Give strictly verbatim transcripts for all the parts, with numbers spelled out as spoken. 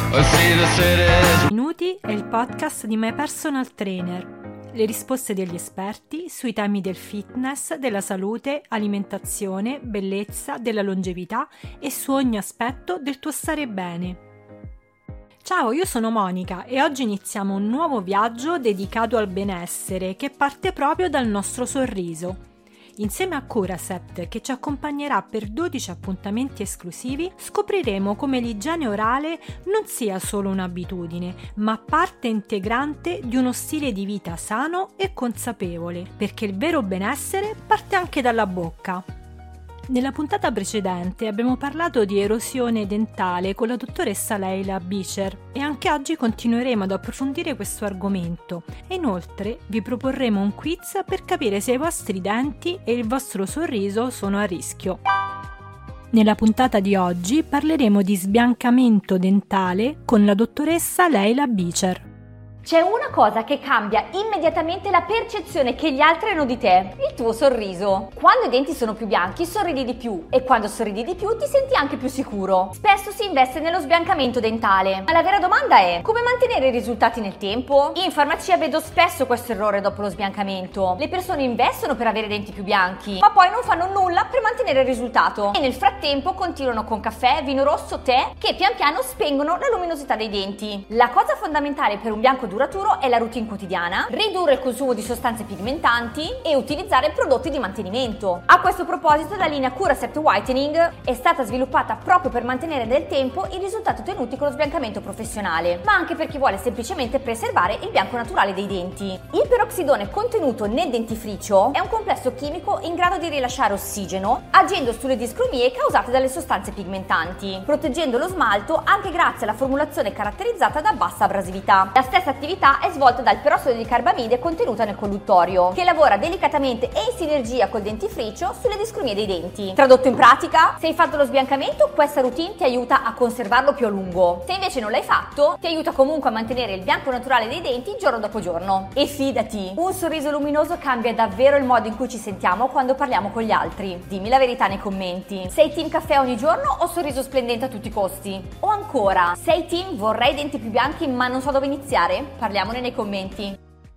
Minuti è il podcast di My Personal Trainer. Le risposte degli esperti sui temi del fitness, della salute, alimentazione, bellezza, della longevità e su ogni aspetto del tuo stare bene. Ciao, io sono Monica e oggi iniziamo un nuovo viaggio dedicato al benessere che parte proprio dal nostro sorriso. Insieme a Curacept, che ci accompagnerà per dodici appuntamenti esclusivi, scopriremo come l'igiene orale non sia solo un'abitudine, ma parte integrante di uno stile di vita sano e consapevole, perché il vero benessere parte anche dalla bocca. Nella puntata precedente abbiamo parlato di erosione dentale con la dottoressa Leila Bicher e anche oggi continueremo ad approfondire questo argomento e inoltre vi proporremo un quiz per capire se i vostri denti e il vostro sorriso sono a rischio. Nella puntata di oggi parleremo di sbiancamento dentale con la dottoressa Leila Bicher. C'è una cosa che cambia immediatamente la percezione che gli altri hanno di te, il tuo sorriso. Quando i denti sono più bianchi sorridi di più e quando sorridi di più ti senti anche più sicuro. Spesso si investe nello sbiancamento dentale, ma la vera domanda è: come mantenere i risultati nel tempo? In farmacia vedo spesso questo errore dopo lo sbiancamento. Le persone investono per avere denti più bianchi, ma poi non fanno nulla per mantenere il risultato e nel frattempo continuano con caffè, vino rosso, tè che pian piano spengono la luminosità dei denti. La cosa fondamentale per un bianco duraturo è la routine quotidiana, ridurre il consumo di sostanze pigmentanti e utilizzare prodotti di mantenimento. A questo proposito la linea Curacept Whitening è stata sviluppata proprio per mantenere nel tempo i risultati ottenuti con lo sbiancamento professionale, ma anche per chi vuole semplicemente preservare il bianco naturale dei denti. Il peroxidone contenuto nel dentifricio è un complesso chimico in grado di rilasciare ossigeno, agendo sulle discromie causate dalle sostanze pigmentanti, proteggendo lo smalto anche grazie alla formulazione caratterizzata da bassa abrasività. La stessa attività è svolta dal perossido di carbamide contenuta nel colluttorio, che lavora delicatamente e in sinergia col dentifricio sulle discromie dei denti. Tradotto in pratica, se hai fatto lo sbiancamento, questa routine ti aiuta a conservarlo più a lungo. Se invece non l'hai fatto, ti aiuta comunque a mantenere il bianco naturale dei denti giorno dopo giorno. E fidati, un sorriso luminoso cambia davvero il modo in cui ci sentiamo quando parliamo con gli altri. Dimmi la verità nei commenti. Sei team caffè ogni giorno o sorriso splendente a tutti i costi? O ancora, sei team vorrei denti più bianchi ma non so dove iniziare? Parliamone nei commenti.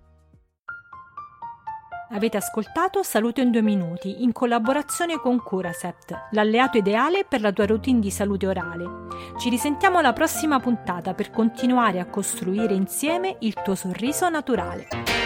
Avete ascoltato Salute in due minuti in collaborazione con Curacept, l'alleato ideale per la tua routine di salute orale. Ci risentiamo alla prossima puntata per continuare a costruire insieme il tuo sorriso naturale.